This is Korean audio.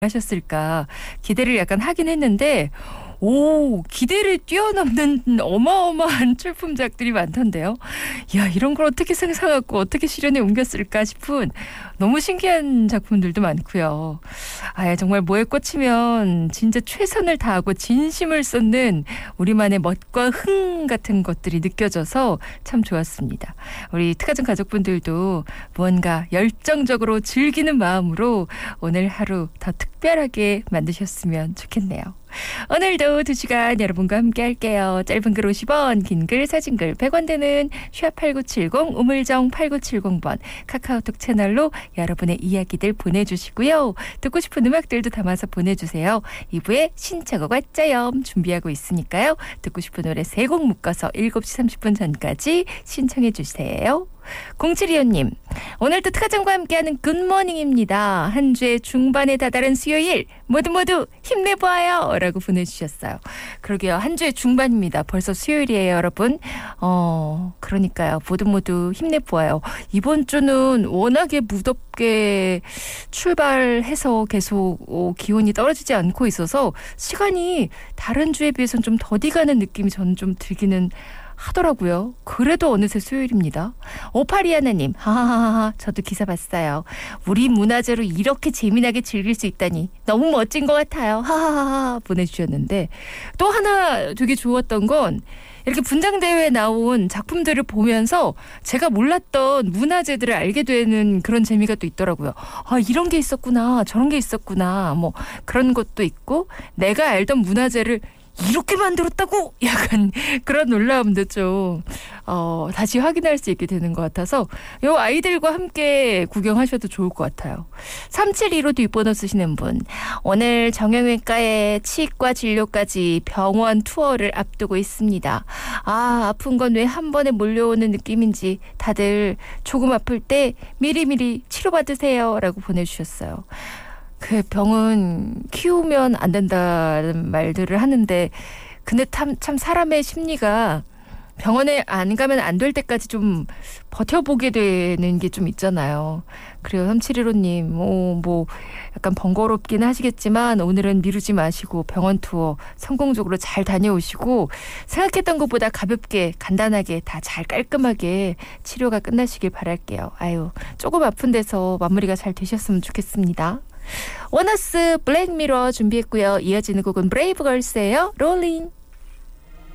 하셨을까 기대를 약간 하긴 했는데 기대를 뛰어넘는 어마어마한 출품작들이 많던데요. 야, 이런 걸 어떻게 상상하고 어떻게 실현에 옮겼을까 싶은 너무 신기한 작품들도 많고요. 정말 뭐에 꽂히면 진짜 최선을 다하고 진심을 쏟는 우리만의 멋과 흥 같은 것들이 느껴져서 참 좋았습니다. 우리 특가정 가족분들도 무언가 열정적으로 즐기는 마음으로 오늘 하루 더 특별하게 만드셨으면 좋겠네요. 오늘도 2시간 여러분과 함께 할게요. 짧은 글 50원, 긴 글, 사진 글 100원 되는 #8970 우물정 8970번 카카오톡 채널로 여러분의 이야기들 보내주시고요. 듣고 싶은 음악들도 담아서 보내주세요. 2부에 신청곡 왔자염 준비하고 있으니까요. 듣고 싶은 노래 3곡 묶어서 7시 30분 전까지 신청해 주세요. 0725님, 오늘도 특가정과 함께하는 굿모닝입니다. 한 주의 중반에 다다른 수요일 모두 힘내보아요 라고 보내주셨어요. 그러게요. 한 주의 중반입니다. 벌써 수요일이에요, 여러분. 그러니까요. 모두 힘내보아요. 이번 주는 워낙에 무덥게 출발해서 계속 기온이 떨어지지 않고 있어서 시간이 다른 주에 비해서는 좀 더디 가는 느낌이 저는 좀 들기는 하더라고요. 그래도 어느새 수요일입니다. 5821님, 하하하하, 저도 기사 봤어요. 우리 문화재로 이렇게 재미나게 즐길 수 있다니 너무 멋진 것 같아요. 하하하하 보내주셨는데, 또 하나 되게 좋았던 건 이렇게 분장대회에 나온 작품들을 보면서 제가 몰랐던 문화재들을 알게 되는 그런 재미가 또 있더라고요. 이런 게 있었구나, 저런 게 있었구나, 뭐 그런 것도 있고, 내가 알던 문화재를 이렇게 만들었다고? 약간 그런 놀라움도 좀 다시 확인할 수 있게 되는 것 같아서 요 아이들과 함께 구경하셔도 좋을 것 같아요. 3715 뒷번호 쓰시는 분, 오늘 정형외과에 치과 진료까지 병원 투어를 앞두고 있습니다. 아픈 건 왜 한 번에 몰려오는 느낌인지 다들 조금 아플 때 미리미리 치료받으세요 라고 보내주셨어요. 그 병은 키우면 안 된다는 말들을 하는데, 근데 참 사람의 심리가 병원에 안 가면 안 될 때까지 좀 버텨보게 되는 게 좀 있잖아요. 그래요. 3715님, 뭐 약간 번거롭긴 하시겠지만 오늘은 미루지 마시고 병원 투어 성공적으로 잘 다녀오시고, 생각했던 것보다 가볍게 간단하게 다 잘 깔끔하게 치료가 끝나시길 바랄게요. 조금 아픈 데서 마무리가 잘 되셨으면 좋겠습니다. 원어스 블랙미러 준비했고요. 이어지는 곡은 브레이브걸스예요. 롤링.